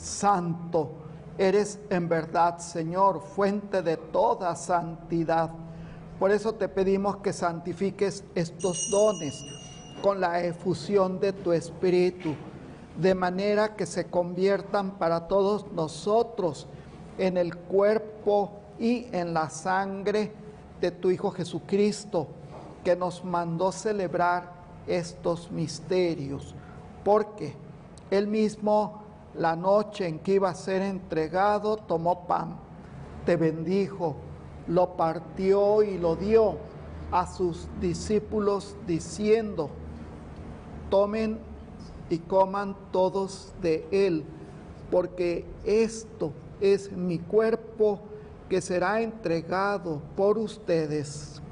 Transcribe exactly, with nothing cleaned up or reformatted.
santo. Eres en verdad, Señor, fuente de toda santidad. Por eso te pedimos que santifiques estos dones con la efusión de tu Espíritu, de manera que se conviertan para todos nosotros en el cuerpo y en la sangre de tu Hijo Jesucristo, que nos mandó celebrar estos misterios. Porque Él mismo, la noche en que iba a ser entregado, tomó pan, te bendijo, lo partió y lo dio a sus discípulos diciendo: tomen y coman todos de él, porque esto es mi cuerpo que será entregado por ustedes.